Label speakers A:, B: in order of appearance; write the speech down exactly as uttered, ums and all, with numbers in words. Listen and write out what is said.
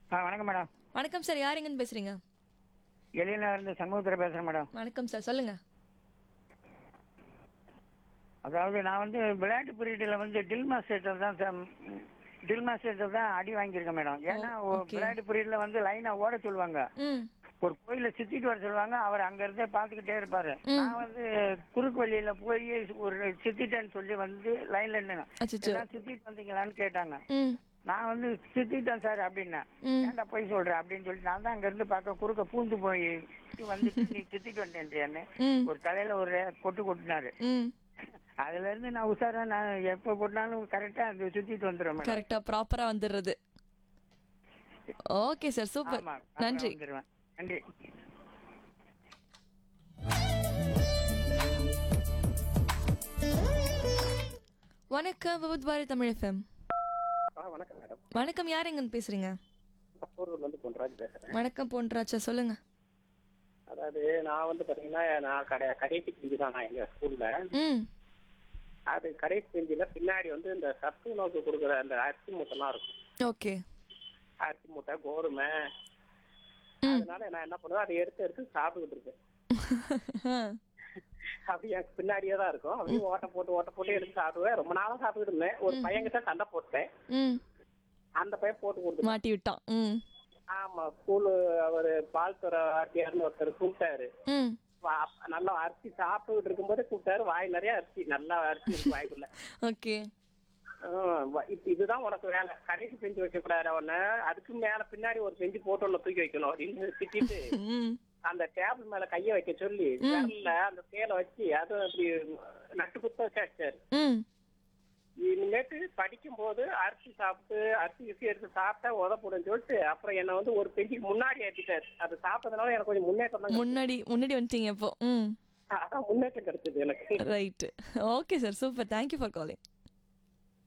A: ஆ வணக்கம் மேடம்.
B: வணக்கம் சார், யார் எங்கன்னு பேசுறீங்க?
A: எழிலா இருந்து சண்முகத்தில் பேசுகிறேன் மேடம்.
B: வணக்கம் சார், சொல்லுங்க.
A: அதாவது நான் வந்து விளையாட்டு பீரியடில் வந்து டில் மாஸ்டர் தான் சார், டில் மாஸ்டர் தான் அடி வாங்கியிருக்கேன் மேடம்.
B: ஓ,
A: ஏன்னா ஒ-
B: ஓகே.
A: விளையாட்டு பீரியடில் வந்து லைனாக ஓட சொல்லுவாங்க.
B: ம்
A: ஒரு கோயிலை சுற்றிட்டு வர சொல்லுவாங்க. அவர் அங்கேருந்தே பார்த்துக்கிட்டே இருப்பார்.
B: ம்.
A: நான் வந்து குறுக்கு வழியில் போய் ஒரு சுற்றிட்டேன்னு சொல்லி வந்து லைனில் நின்னேன்.
B: அச்சச்சோ.
A: எல்லாம் சுற்றிட்டு வந்தீங்களான்னு கேட்டாங்க.
B: ம்
A: நான் வந்து சுற்றிட்டேன் சார் அப்படின்னேன்.
B: ம்
A: ஏன்டா போய் சொல்கிறேன் அப்படின்னு சொல்லிட்டு நான் தான் அங்கேருந்து பார்க்க குறுக்க பூந்து போய் வந்துட்டு நீ சுற்றிட்டு வந்துட்டேன்றியான்னு
B: ம்
A: ஒரு தலையில் ஒரு கொட்டு கொட்டினாரு.
B: ம்.
A: அதுல இருந்து நான் உஷாரா, நான் எப்ப போட்டாலும் கரெக்டா அந்த சுத்திட்டு வந்துடுவேன் மேடம்.
B: கரெக்டா ப்ராப்பரா வந்துடுறது. Okay sir, super.
A: ஆமா,
B: நன்றி.
A: வந்துடுவேன். நன்றி.
B: வணக்கம் விபத் பாரதி தமிழ் எஃப்எம்.
C: ஆ வணக்கம் மேடம்.
B: வணக்கம், யார் எங்கன்னு பேசுறீங்க?
C: ஊர்ல இருந்து பொன்ராஜ் பேசுறேன்.
B: வணக்கம் பொன்ராஜா, சொல்லுங்க.
C: அதாவது நான் வந்து பாத்தீங்கன்னா நான் கடை கடைசி பிரிஞ்சு தான் நான் எங்க ஸ்கூல்ல.
B: ம்
C: அது கடைசி பிரிஞ்சுல பின்னாடி வந்து இந்த சத்து உணவுக்கு கொடுக்குற அந்த அரிசி மூட்டைலாம் இருக்கும்.
B: ஓகே.
C: அரிசி மூட்டை கோதுமை.
B: ம்.
C: அதனால நான் என்ன பண்ணுவேன், அதை எடுத்து எடுத்து சாப்பிட்டுக்கிட்டு இருக்கேன். அப்படி எனக்கு பின்னாடியே தான் இருக்கும். அப்படியே ஓட்ட போட்டு ஓட்ட போட்டு எடுத்து சாப்பிடுவேன். ரொம்ப நாளா சாப்பிட்டுட்டு இருந்தேன். ஒரு பையன்கிட்ட சண்டை போட்டேன்.
B: ம்
C: அந்த பையன் போட்டு கொடுத்து.
B: மாட்டி விட்டான். ம்
C: ஆமா, ஸ்கூலு அவரு பால் துறை வாத்தியார்னு ஒருத்தர் கூப்பிட்டாரு.
B: ம்
C: வா- நல்லா அரிசி சாப்பிட்டுக்கிட்டு இருக்கும்போது கூப்பிட்டாரு. வாய் நிறைய அரிசி, நல்லா அரிசி இருக்கு வாய்க்குள்ள.
B: ஓகே.
C: ஆஹ் வ- இப்ப இதுதான் உனக்கு வேலை, கடைசி பெஞ்சு வைக்க கூடாது அவன, அதுக்கு மேல பின்னாடி ஒரு பெஞ்சு போட்டு ஒண்ணு தூக்கி வைக்கணும் அப்படின்னு திட்டிட்டு
B: ம்
C: அந்த டேபிள் மேல கைய வைக்க சொல்லி விரல்ல அந்த சேலை வச்சு அது அப்படி நட்டு குத்த வச்சாரு.
B: ம்
C: இனிமேட்டு படிக்கும் போது அரிசி சாப்பிட்டு அரிசி இரிசி எடுத்து சாப்பிட்டா உதப்படுன்னு சொல்லிட்டு அப்புறம் என்ன வந்து ஒரு பெஞ்சுக்கு முன்னாடி ஏற்றிட்டாரு. அது சாப்பிட்டதுனால எனக்கு கொஞ்சம் முன்னேற்றம் தான்.
B: முன்னாடி முன்னாடி வந்துட்டீங்க இப்போ. ம்
C: அதான் முன்னேற்றம் கிடைச்சது எனக்கு.
B: Right. Okay sir, super. Thank you for calling.